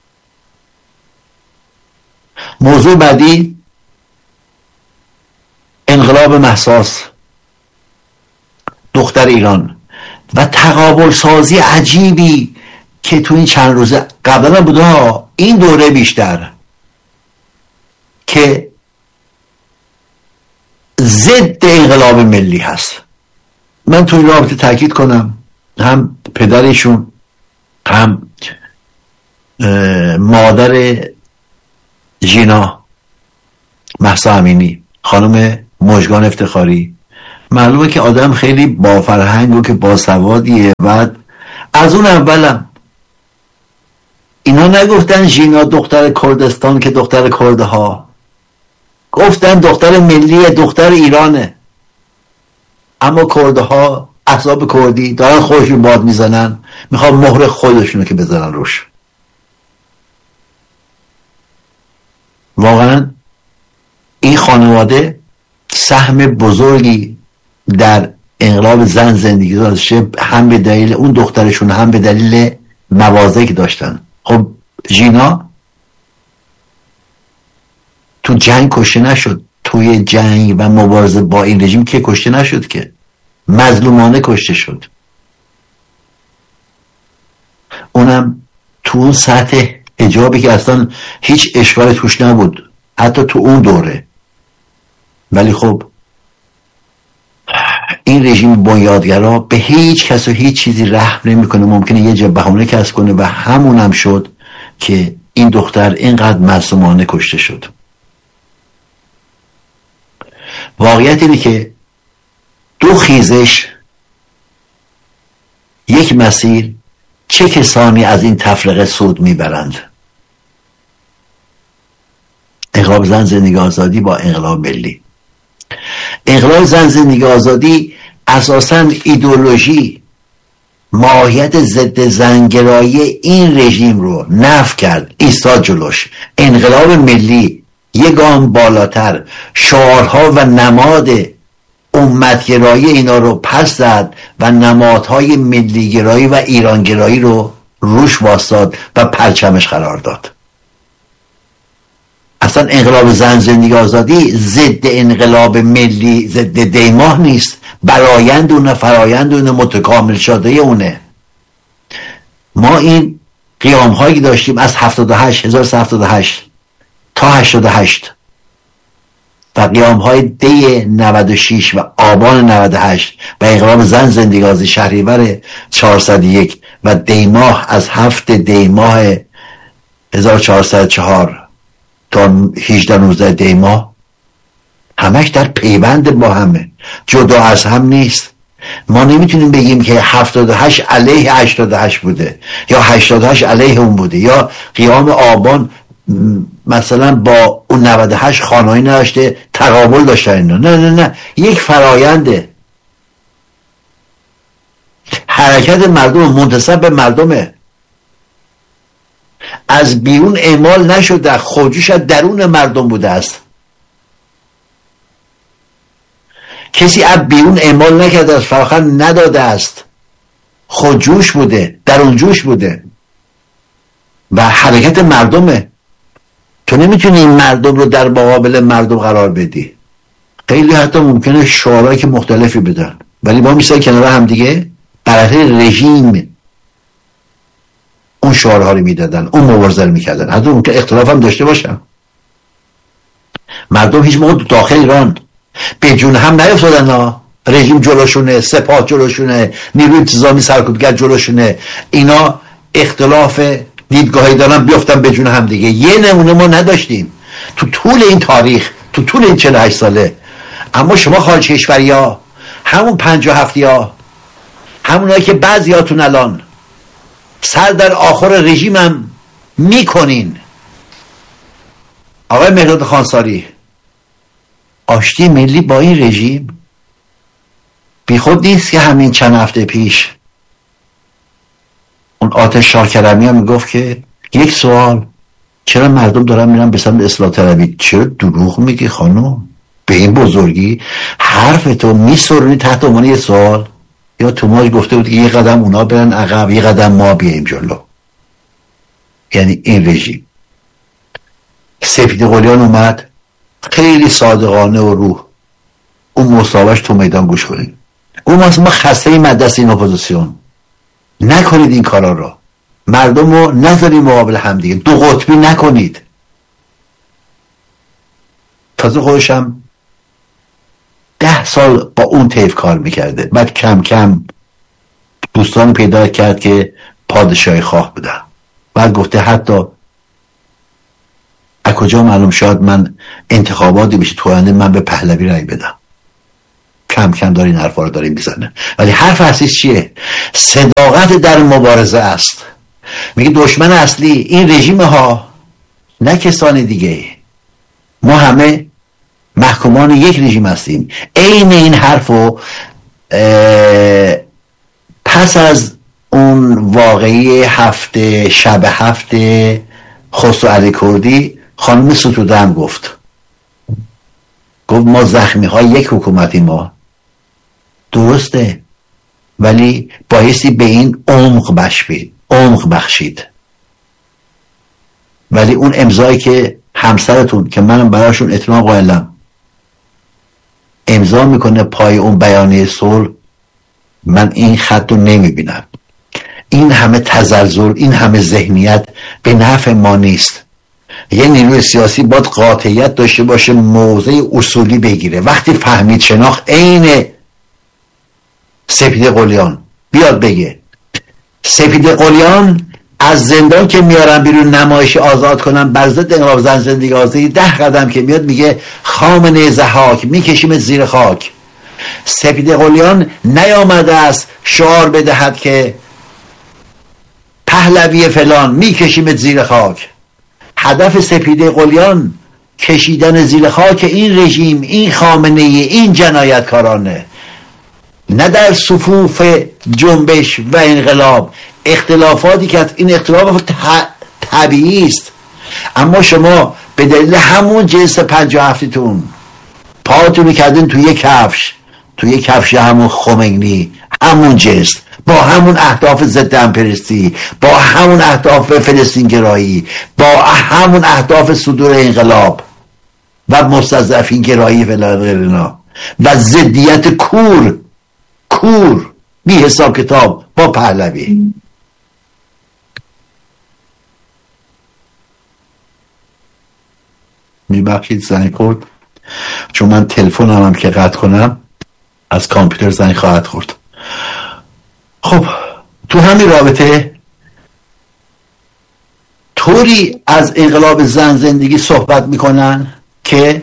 موضوع بعدی انقلاب مهساس دختر ایران و تقابل سازی عجیبی که تو این چند روزه قبلا بوده ها، این دوره بیشتر که ضد انقلاب ملی هست. من تو این رابطه تاکید کنم، هم پدرشون هم مادر ژینا مهسا امینی، خانم مژگان افتخاری، معلومه که آدم خیلی با فرهنگ و که با سوادیه. بعد از اون اولم اینا نگفتن ژینا دختر کردستان که دختر کرده ها، گفتن دختر ملی، دختر ایرانه. اما کرده ها احزاب کردی دارن خودشون باد میزنن، میخوان مهر خودشونو که بزنن روش. واقعا این خانواده سهم بزرگی در انقلاب زن زندگی داشته، هم به دلیل اون دخترشون هم به دلیل مواضعی که داشتن. خب ژینا تو جنگ کشته نشد، توی جنگ و مبارزه با این رژیم که کشته نشد، که مظلومانه کشته شد، اونم تو اون سطح حجابی که اصلا هیچ اشکال توش نبود حتی تو اون دوره. ولی خب این رژیم بنیادگرا به هیچ کس و هیچ چیزی رحم نمیکنه. ممکنه یه جا بهانه کسب کنه و همون هم شد که این دختر اینقدر معصومانه کشته شد. واقعیت اینه که دو خیزش یک مسیر، چه کسانی از این تفرقه سود میبرند؟ انقلاب زن زندگی آزادی با انقلاب ملی. انقلاب زن زندگی آزادی اساساً ایدئولوژی ماهیت ضد زنگرایی این رژیم رو نفی کرد، ایستاد جلوش. انقلاب ملی یک گام بالاتر شعارها و نماد امتگرایی اینا رو پس زد و نمادهای ملیگرایی و ایرانگرایی رو روش واسطاد و پرچمش قرار داد. اصلا انقلاب زن زندگی آزادی ضد انقلاب ملی، ضد دیماه نیست، برایند اونه، فرایند اونه، متکامل شده اونه. ما این قیام هایی داشتیم از هفتاد و هشت هزار و سیصد و هفتاد و هشت تا هشتاد و هشت و قیام های دی نود و شش و آبان نود و هشت و انقلاب زن زندگی آزادی شهریور چهارصد و یک و دیماه از هفت دیماه هزار و چهارصد و چهار تا هجده نوزده دیماه، همش در پیوند با همه، جدا از هم نیست. ما نمیتونیم بگیم که هفتاد و هشت علیه هشتاد و هشت بوده یا هشتاد و هشت علیه اون بوده یا قیام آبان مثلا با اون نود و هشت خانهایی نداشته، تقابل داشته اینا. نه نه نه، یک فراینده. حرکت مردم منتسب به مردمه، از بیرون اعمال نشده، خودجوش از درون مردم بوده است. کسی از بیرون اعمال نکرده است، فراخوان نداده است، خودجوش بوده، درونجوش بوده و حرکت مردمه. تو نمیتونی این مردم رو در مقابل مردم قرار بدی. خیلی حتی ممکنه شعارهایی که مختلفی بدن ولی با میسای کنار هم دیگه برای رژیم اون شعارها رو میدادن، اون مبارزه رو میکردن، حتی اون که اختلاف هم داشته باشن. مردم هیچ موقع داخل ایران به جون هم نیفتادن ها. رژیم جلوشونه، سپاه جلوشونه، نیروی انتظامی سرکوبگر جلوشونه، اینا اختلاف دیدگاهی دارن بیفتن به جون هم دیگه. یه نمونه ما نداشتیم تو طول این تاریخ، تو طول این چهل و هشت ساله. اما شما خارج کشوری ها، همون پنجاه و هفتی ها، همونایی که بعضی هاتون الان سر در آخر رژیم هم میکنین، آقای مهرداد خانساری، آشتی ملی با این رژیم بی خود نیست که همین چند هفته پیش اون آتش شاکرمی هم میگفت که یک سوال، چرا مردم دارن میرن به سمت اصلاح طلبی؟ چرا دروغ میگی خانم؟ به این بزرگی حرف تو میسرونی تحت عنوان یه سوال؟ یا تو ما گفته بود که یه قدم اونا برن عقب، یه قدم ما بیایم جلو. یعنی این رژیم سپید قلیان اومد خیلی صادقانه و روح اون مصاحبهش تو میدان گوش کنید. اون ما خسته این مدرسه این اپوزیسیون، نکنید این کارا رو، مردم رو نذارید مقابل هم دیگه، دو قطبی نکنید. تازه خودشم ده سال با اون طیف کار میکرده، بعد کم کم دوستان پیدا کرد که پادشاهی خواه بودن، بعد گفته حتی از کجا معلوم شد من انتخاباتی بشه تو آینده من به پهلوی رای بدم. کم کم داره این حرفا رو داره میزنه. ولی حرف اصلی چیه؟ صداقت در مبارزه است. میگه دشمن اصلی این رژیم ها، نه کسان دیگه. ما همه محکومان یک رژیم هستیم. عین این حرفو پس از اون واقعی هفته شب هفته خسرو علی کردی خانم ستوده هم گفت گفت ما زخمی های یک حکومتی. ما درسته، ولی بایستی به این عمق بشید عمق بخشید. ولی اون امضایی که همسرتون که منم براشون احترام قائلم امضا میکنه پای اون بیانیه صلح، من این خط رو نمیبینم. این همه تزلزل، این همه ذهنیت به نفع ما نیست. یه نیروی سیاسی باید قاطعیت داشته باشه، موضع اصولی بگیره. وقتی فهمید شناخت عین سپید قلیان بیاد بگه سپید قلیان از زندان که میارن بیرون نمایش آزاد کنن بر ضد انقلاب زن زندگی آزادی، ده قدم که میاد میگه خامنه ضحاک میکشیم زیر خاک. سپید قلیان نیامده است شعار بدهد که پهلوی فلان میکشیم زیر خاک. هدف سپید قلیان کشیدن زیر خاک این رژیم، این خامنه ای، این جنایتکارانه، نه در صفوف جنبش و انقلاب. اختلافاتی که این اختلاف طبیعی است، اما شما به دلیل همون جنس پنجاه هفتیتون پاتونو کردین توی یک کفش، توی یک کفش همون خمینی، همون جنس، با همون اهداف ضد امپریستی، با همون اهداف فلسطین گرایی، با همون اهداف صدور انقلاب و مستضعفین گرایی فلان و ضدیت کور کور بی حساب کتاب با پهلوی. میبخشید زنگ خورد، چون من تلفنم هم که قطع کنم از کامپیوتر زنگ خواهد خورد. خب تو همین رابطه طوری از انقلاب زن زندگی صحبت میکنن که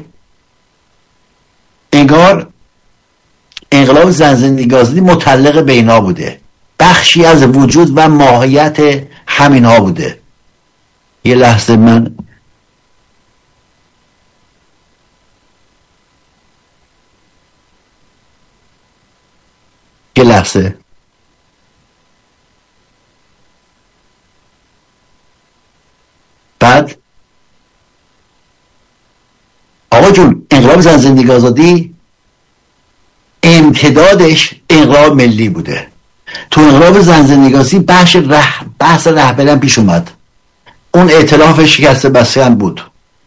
انگار انقلاب زن زندگی آزادی متعلق به اینا بوده، بخشی از وجود و ماهیت همینها بوده. یه لحظه من یه لحظه بعد آقا جون، انقلاب زن زندگی آزادی امتدادش انقلاب ملی بوده. تو انقلاب زن زندگی آزادی بحث رح... بحث رهبری هم پیش اومد. اون ائتلاف شکست بسته هم بود،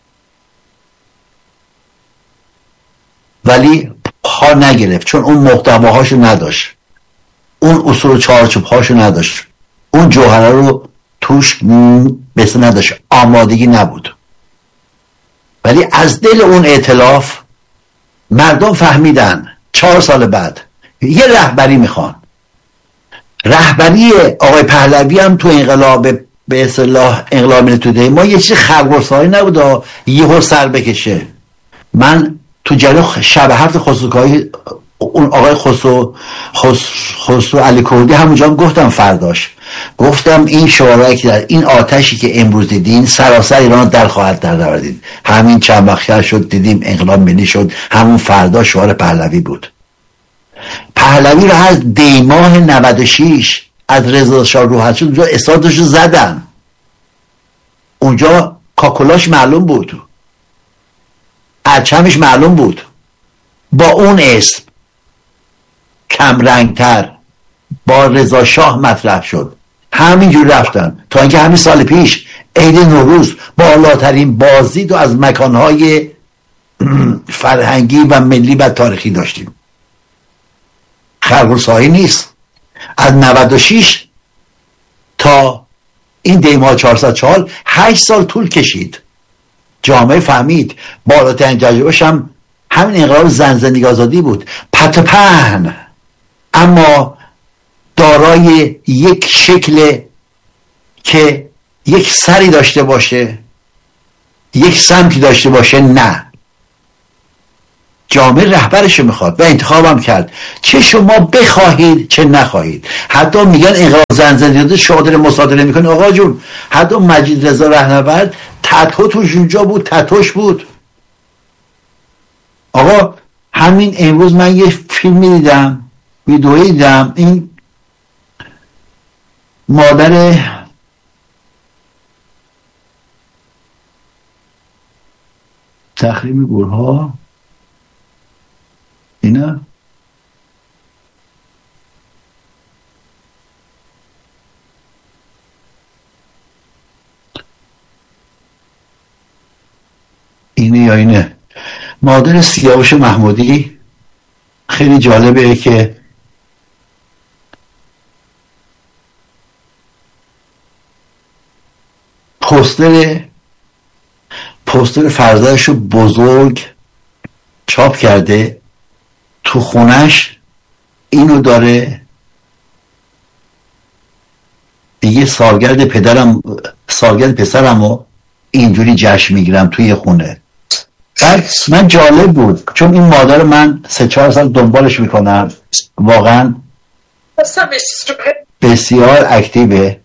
ولی پا نگرفت، چون اون محتواهاشو نداشت، اون اصول چارچوبهاشو نداشت، اون جوهره رو توش بس نداشت، آمادگی نبود. ولی از دل اون ائتلاف مردم فهمیدن چهار سال بعد یه رهبری میخوان. رهبری آقای پهلوی هم تو انقلاب به اصطلاح انقلاب ملی توده ما یه چیز خلق‌رسایی نبود یهو سر بکشه. من تو جلو شب هفت خسروکایی اون آقای خسرو خسرو علی کردی همونجا هم گفتم، فرداش گفتم این شعارهایی که در این آتشی که امروز دیدین سراسر ایران در خواهد در نوردید. همین چند وقت شد دیدیم انقلاب ملی شد، همون فردا شعار پهلوی بود. پهلوی رو از دیماه نود و شش از رضا شاه روحانی اونجا استادش رو زدن، اونجا کاکولاش معلوم بود، پرچمش معلوم بود، با اون اسم کمرنگتر با رضا شاه مطرح شد. همینجور رفتن تا اینکه همین سال پیش عید نوروز بالاترین بازدید و از مکانهای فرهنگی و ملی و تاریخی داشتیم. خلق‌رسایی نیست. از نود و شش تا این دیماه چهارصد و چهار هشت سال طول کشید. جامعه فهمید، بالاترین تجربه‌اش هم همین انقلاب زن زندگی آزادی بود، پت و پهن، اما دارای یک شکل که یک سری داشته باشه، یک سمتی داشته باشه، نه. جامعه رهبرش میخواد و انتخابم کرد، چه شما بخواهید چه نخواهید. حتی میگن انقلاب زن زندگی شادر مصادره میکنه. آقا جون حتی مجید رضا رهنورد تتو توش اونجا بود، تتوش بود. آقا همین امروز من یه فیلمی دیدم، ویدئویی دیدم، این مادر تخریب گورها اینا اینه یا اینه مادر سیاوش محمودی. خیلی جالبه که پوستر پوستر فرزندشو بزرگ چاپ کرده تو خونش، اینو داره دیگه سالگرد پدرم سالگرد پسرمو اینجوری جشن میگیرم توی خونه. بعد من جالب بود چون این مادر من سه چهار سال دنبالش میکنم، واقعا بسیار اکتیوه.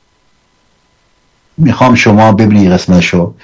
میخوام شما ببینید قسمتشو.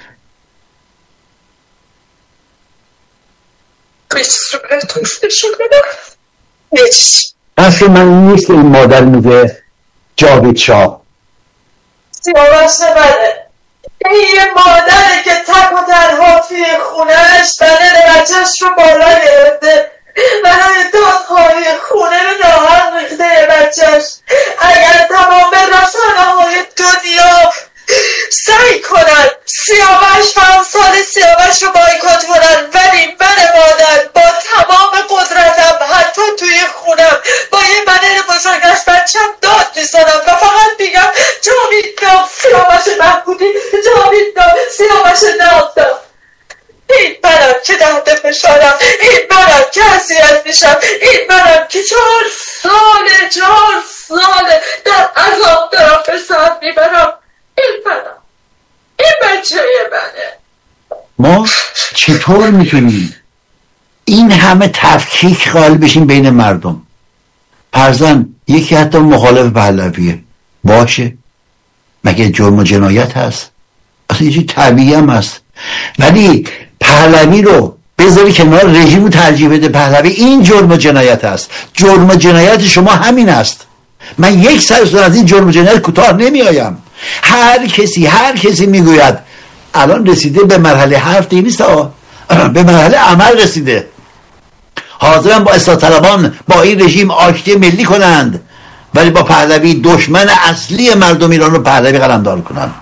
اصلا من نیست که این مادر میگه جاوید شاه سیاوش بده، این یه مادره که تک و تنها توی خونهش بدن بچهش رو بالا گرفته، برای دادهای خونه رو ناهار ریخته بچهش. اگر تمام رسانه های دنیا سعی کنن سیاوش و امثال سیاوش رو بایکوت کنن، ولی من مادر با تمام قدرتم حتی توی خونم با یه بدن بزرگ از بچم داد میزنم و فقط میگم جاوید نام سیاوش محمودی، جاوید نام سیاوش نامدار. این منم که تحت فشارم، این منم که اذیت میشم، این منم که چهار ساله چهار ساله در عذاب دارم به سر میبرم. این منم، این بچه منه. ما چطور میتونیم این همه تفکیک قائل بشیم بین مردم؟ فرضاً یکی حتی مخالف پهلویه، باشه، مگه جرم و جنایت هست؟ اصلا یه چیز طبیعی هم هست. ولی پهلوی رو بذاری کنار، رژیم رو ترجیح بده پهلوی، این جرم و جنایت هست. جرم و جنایت شما همین است. من یک سر از این جرم و جنایت کوتاه نمی آیم. هر کسی هر کسی میگوید الان رسیده به مرحله حرف نیست، به مرحله عمل رسیده. حاضرن با اصلاح طلبان با این رژیم آشتی ملی کنند، ولی با پهلوی دشمن اصلی مردم ایران رو پهلوی قلمداد کنند.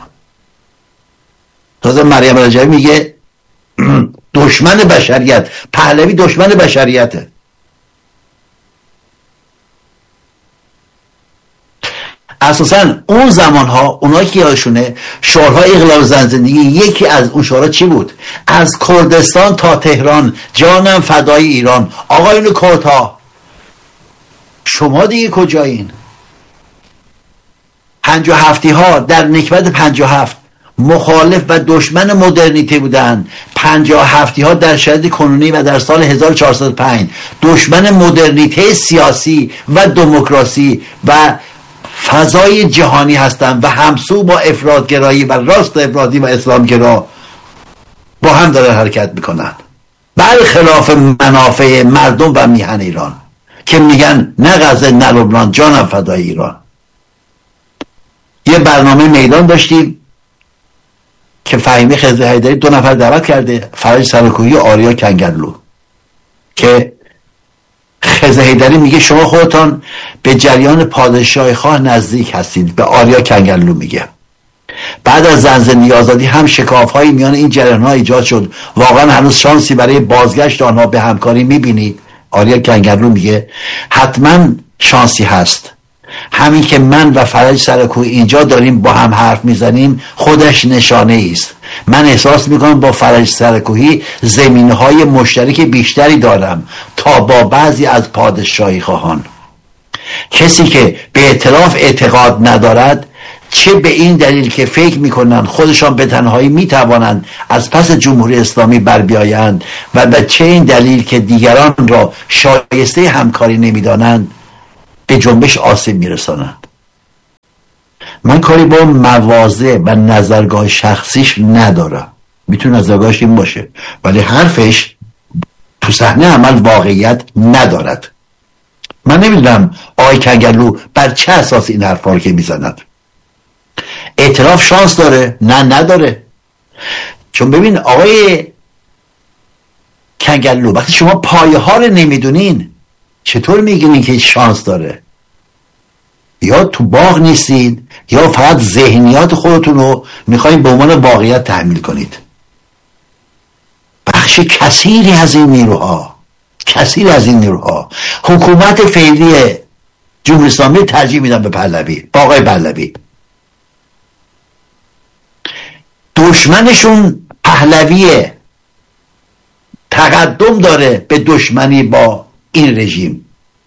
تازه مریم رجبی میگه دشمن بشریت، پهلوی دشمن بشریته. اساساً اون زمان ها اونایی که یادشونه شعارهای انقلاب زن زندگی، یکی از اون شعارها چی بود؟ از کردستان تا تهران جانم فدای ایران. آقایون کردها شما دیگه کجایین؟ پنجاه و هفتی ها در نکبت پنجاه و هفت مخالف و دشمن مدرنیته بودن. پنجاه و هفتی ها در شرایط کنونی و در سال هزار و چهارصد و پنج دشمن مدرنیته سیاسی و دموکراسی و فضای جهانی هستند و همسو با افراطگرایی و راست افراطی و اسلامگرا با هم دارن حرکت میکنن، برخلاف منافع مردم و میهن ایران که میگن نه غزه نه لبنان جانم فدای ایران. یه برنامه میدان داشتیم که فهیمه خضر حیدری دو نفر دعوت کرده، فرج سرکویی و آریا کنگرلو، که خضر حیدری میگه شما خودتان به جریان پادشاه خواه نزدیک هستید، به آریا کنگرلو میگه. بعد از زن زندگی آزادی هم شکاف های میان این جریان ها ایجاد شد، واقعا هنوز شانسی برای بازگشت آنها به همکاری میبینید؟ آریا کنگرلو میگه حتما شانسی هست. همین که من و فرج سرکویی اینجا داریم با هم حرف میزنیم خودش نشانه است. من احساس میکنم با فرج سرکویی زمینهای مشترک بیشتری دارم تا با بعضی از پادشاهی خواهان. کسی که به اعتراف اعتقاد ندارد چه به این دلیل که فکر میکنن خودشان به تنهایی میتوانند از پس جمهوری اسلامی بر بیایند و به چه این دلیل که دیگران را شایسته همکاری نمیدانند به جنبش آسیب میرسانند. من کاری با مواضع و نظرگاه شخصیش ندارم، میتونه نظرگاهش این باشه، ولی حرفش تو صحنه عمل واقعیت ندارد. من نمیدونم آقای کنگرلو بر چه اساس این حرفا رو که میزند. اعتراف شانس داره؟ نه نداره. چون ببین آقای کنگرلو، وقتی شما پایه ها رو نمیدونین چطور میگین که شانس داره؟ یا تو باغ نیستید یا فقط ذهنیات خودتون رو میخواین به عنوان واقعیت تحمیل کنید. بخش کثیری از این نیروها کثیر از این نیروها حکومت فعلی جمهوری اسلامی ترجیح میدن به پهلوی، با آقای پهلوی. دشمنشون پهلویه، تقدم داره به دشمنی با این رژیم.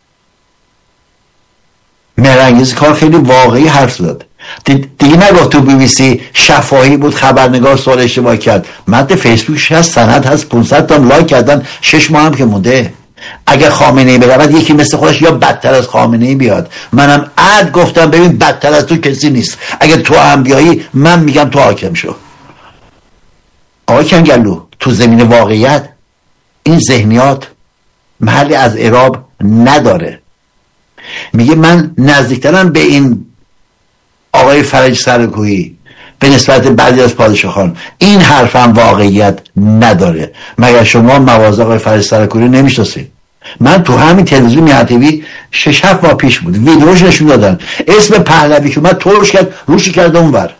مهرانگیز کار خیلی واقعی حرف زد. دیگه نگاه تو بی بی سی شفاهی بود، خبرنگار سوال اشتباه کرد، متن فیسبوکش هست، سند هست، پانصد تا لایک کردن، شش ماه هم که مونده. اگر خامنه ای برود یکی مثل خودش یا بدتر از خامنه ای بیاد. منم عد گفتم ببین بدتر از تو کسی نیست، اگر تو هم بیایی من میگم تو حاکم شو. آقای کنگرلو، تو زمین واقعیت این ذهنیات محلی از اعراب نداره. میگه من نزدیکترم به این آقای فرج سرکویی به نسبت بعضی از پادشاهان. این حرفم واقعیت نداره. مگر شما مواضع آقای فرج سرکویی نمیشناسید؟ من تو همین تلویزیون میهتوی شش هفت ماه پیش بود ویدیوش نشون دادن، اسم پهلوی که من ترش کرد روشی کرده اونور،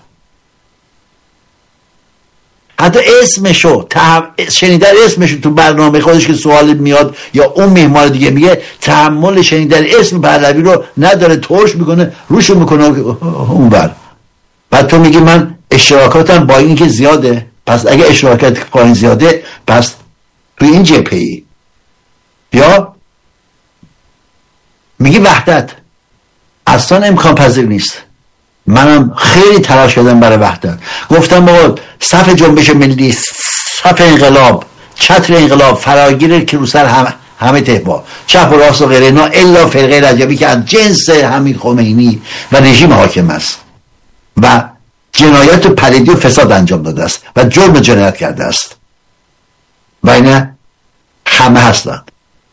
حتی اسمشو تح... شنیدن اسمشو تو برنامه خودش که سوال میاد یا اون مهمان دیگه میگه تحمل شنیدن اسم پهلوی رو نداره، ترش میکنه روشو میکنه اونور. بعد تو میگی من اشتراکاتم با این که زیاده، پس اگه اشتراکات پایین زیاده پس تو این جبهه ای. یا میگی وحدت اصلا امکان پذیر نیست. منم خیلی تلاش کردم برای وحدت، گفتم بابا صف جنبش ملی، صف انقلاب، چتر انقلاب، فراگیر که رو سر هم همه تهوا، چپ و راست و غیره اینا، الا فرقه رجبی که از جنس حمید خمینی و رژیم حاکم است و جنایت و پلیدی و فساد انجام داده است و جرم جنایت کرده است و اینه همه هستند.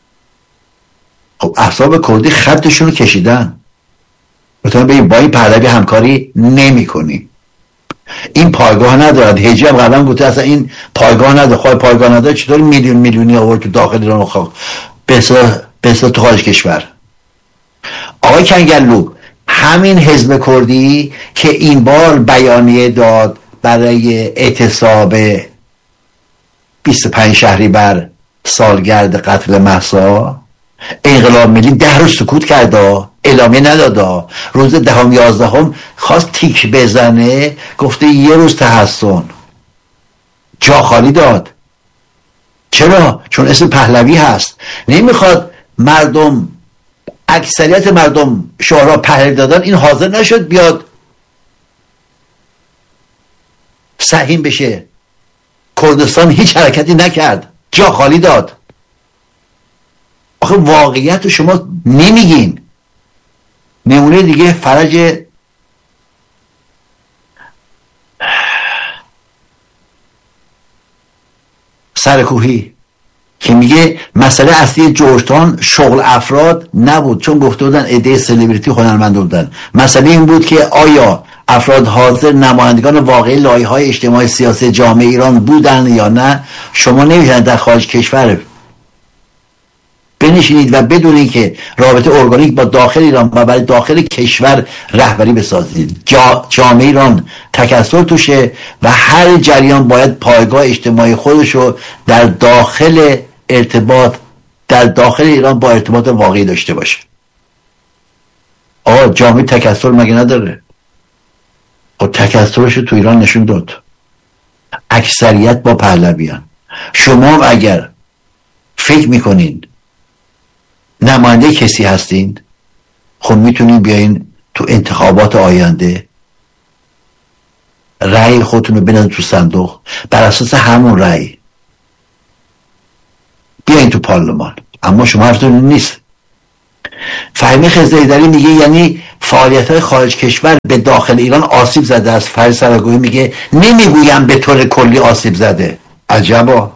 خب احزاب کردی خطشون رو کشیدن، مثلا بگیم با این پهلوی همکاری نمی کنی، این پایگاه ندارد. هجی هم قبلا گفته اصلا این پایگاه نداره. خواهی پایگاه نداره چطور میلیون میلیونی آورد تو داخل ایران و به اصلا تو خارج کشور؟ آقای کنگرلو، همین حزب کردی که این بار بیانیه داد برای اعتصاب بیست و پنج شهریور سالگرد قتل مهسا، انقلاب ملی ده روز سکوت کرده، اعلامیه نداده، روز دهم یازدهم خواست تیک بزنه، گفته یه روز تحسن، جا خالی داد. چرا؟ چون اسم پهلوی هست. نمیخواد مردم، اکثریت مردم شعارها پهلوی دادن، این حاضر نشد بیاد سهیم بشه. کردستان هیچ حرکتی نکرد، جا خالی داد. آخه واقعیت رو شما نمیگین. نمونه دیگه فرج سرکوهی که میگه مسئله اصلی جورجتاون شغل افراد نبود، چون گفته بودن عده سلبریتی هنرمند بودن. مسئله این بود که آیا افراد حاضر نمایندگان واقعی لایه‌های اجتماعی سیاسی جامعه ایران بودن یا نه. شما نمیتونید در خارج کشور بنشینید و بدونید که رابطه ارگانیک با داخل ایران و برای داخل کشور رهبری بسازید. جا جامعه ایران تکثر توشه و هر جریان باید پایگاه اجتماعی خودشو در داخل ارتباط در داخل ایران با ارتباط واقعی داشته باشه. آقا جامعه تکثر مگه نداره؟ و تکثرش تو ایران نشون داد. اکثریت با پهلویان. شما اگر فکر میکنین نماینده کسی هستین، خب میتونین بیاین تو انتخابات آینده رأی خودتون رو بنازید تو صندوق، بر اساس همون رأی بیاین تو پارلمان. اما شما حرفتون نیست. فهمی خزیدری میگه یعنی فعالیت‌های خارج کشور به داخل ایران آسیب زده است. فرید سرکوهی میگه نمیگویم به طور کلی آسیب زده. عجبا.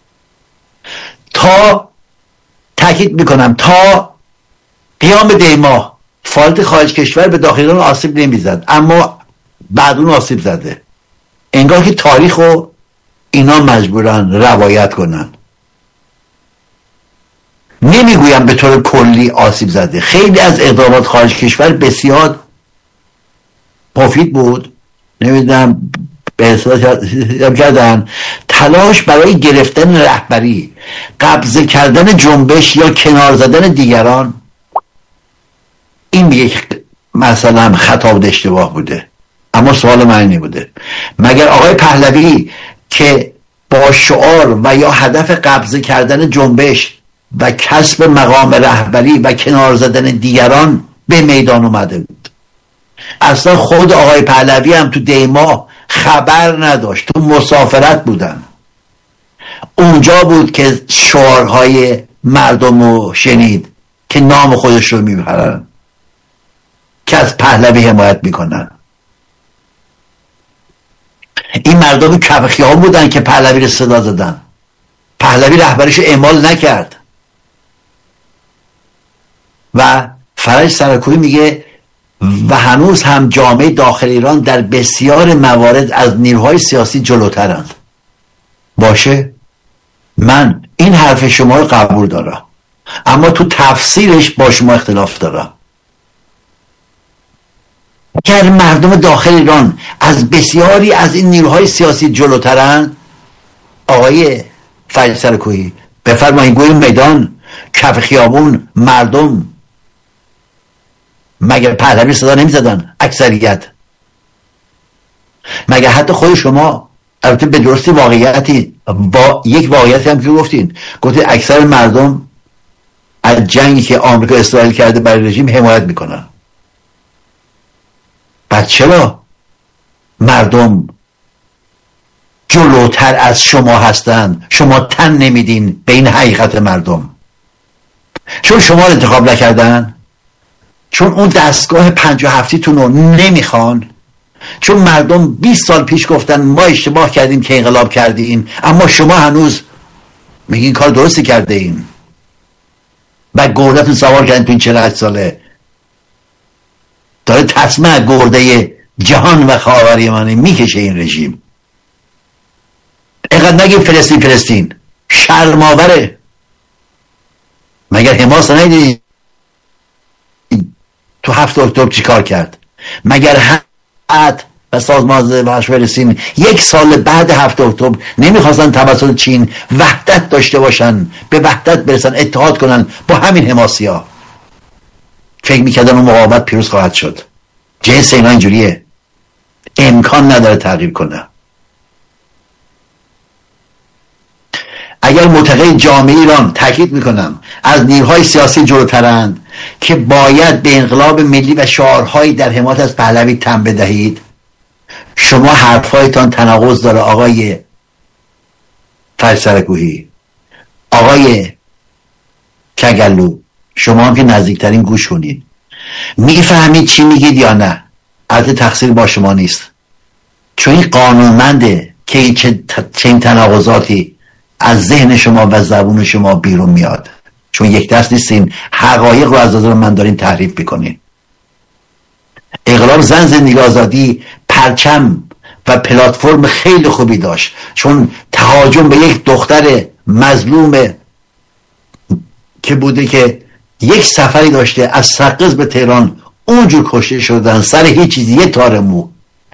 تا تاکید میکنم تا قیام دیما فعالیت خارج کشور به داخل ایران آسیب نمیزد، اما بعد اون آسیب زده. انگار که تاریخو اینا مجبورن روایت کنن. نمیگویم به طور کلی آسیب زده. خیلی از اقدامات خارج کشور بسیار مفید بود، نمیدونم به اصطلاح کردن تلاش برای گرفتن رهبری، قبضه کردن جنبش یا کنار زدن دیگران. این یک مثلا خطا و اشتباه بوده. اما سوال من اینه بوده مگر آقای پهلوی که با شعار و یا هدف قبضه کردن جنبش و کسب مقام رهبری و کنار زدن دیگران به میدان اومده بود؟ اصلا خود آقای پهلوی هم تو دیما خبر نداشت، تو مسافرت بودن. اونجا بود که شعارهای مردم رو شنید که نام خودش رو میبرن که از پهلوی حمایت میکنن. این مردم کف خیابون بودن که پهلوی رو صدا زدن. پهلوی رهبریش رو اعمال نکرد. و فرج سرکوهی میگه و هنوز هم جامعه داخل ایران در بسیار موارد از نیروهای سیاسی جلوترند. باشه، من این حرف شما رو قبول دارم، اما تو تفسیرش با شما اختلاف دارم. اگر مردم داخل ایران از بسیاری از این نیروهای سیاسی جلوترند، آقای فرج سرکوهی بفرمایید گوی میدان، کف خیابون، مردم مگر پهلوی صدا نمی زدن؟ اکثریت مگر حتی خود شما، البته به درستی واقعیتی با یک واقعیتی هم که گفتین، گفتید اکثر مردم از جنگی که آمریکا اسرائیل کرده برای رژیم حمایت میکنن. بعد چرا مردم جلوتر از شما هستند؟ شما تن نمیدین به این حقیقت مردم. چون شما رو انتخاب نکردن، چون اون دستگاه پنج و هفتیتون رو نمیخوان، چون مردم بیست سال پیش گفتن ما اشتباه کردیم که انقلاب کردیم، اما شما هنوز میگین کار درستی کرده این و گردتون سوار کردین تو این چهل و هشت ساله. داره تصمه گرده جهان و خاورمیانه میکشه این رژیم. اینقدر نگیم فلسطین فلسطین، شرماوره. مگر حماس ندیدین تو هفت اکتبر چی کار کرد؟ مگر حد و سازمان وحش فلسطین یک سال بعد هفت اکتبر نمیخواستن توسط چین وحدت داشته باشن، به وحدت برسن، اتحاد کنن با همین حماسی ها؟ فکر میکردن اون مقاومت پیروز خواهد شد. جنس اینا اینجوریه، امکان نداره تغییر کنه. اگر معتقد جامعه ایران، تاکید میکنم، از نیروهای سیاسی جلوترند که باید به انقلاب ملی و شعارهایی در حمایت از پهلوی تن بدهید، شما حرفهایتان تناقض داره آقای فرج سرکوهی، آقای کگلو. شما هم که نزدیکترین گوش کنید، میفهمید چی میگید یا نه؟ البته تقصیر با شما نیست، چون این قانونمنده که این چه این تناقضاتی از ذهن شما و زبون شما بیرون میاد، چون یک دست نیستین، حقایق رو از نظر من دارین تحریف میکنین. انقلاب زن زندگی آزادی پرچم و پلتفرم خیلی خوبی داشت، چون تهاجم به یک دختر مظلوم که بوده که یک سفری داشته از سقز به تهران، اونجور کشته شدن سر هیچ چیزی، یه تار مو.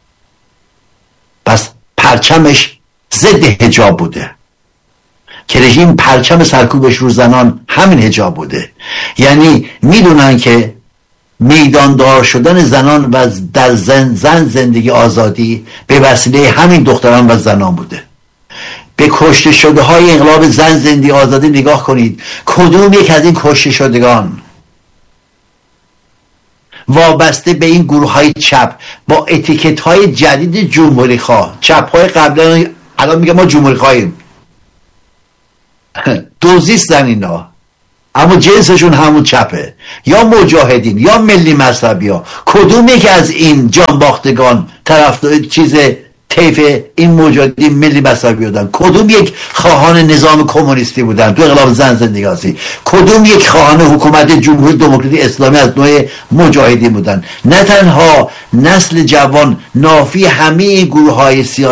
پس پرچمش ضد حجاب بوده که رژیم پرچم سرکوبش رو زنان همین حجاب بوده. یعنی میدونن که میداندار شدن زنان و در زن, زن زندگی آزادی به وسیله همین دختران و زنان بوده. به کشته شده های انقلاب زن زندگی آزادی نگاه کنید، کدوم یک از این کشته شدگان وابسته به این گروه های چپ با اتیکت های جدید جمهوری خواه. چپ های قبلا الان میگه ما جمهوری خواهیم، دوزیستن اینا، اما جنسشون همون چپه، یا مجاهدین یا ملی مذهبی ها. کدوم یک از این جانباختگان طرفدار چیز طیف این مجاهدین ملی مذهبی بودن؟ کدوم یک خواهان نظام کمونیستی بودن تو انقلاب زن زندگی؟ کدوم یک خواهان حکومت جمهوری دموکراتیک اسلامی از نوع مجاهدین بودن؟ نه تنها نسل جوان نافی همه گروه های سیاسی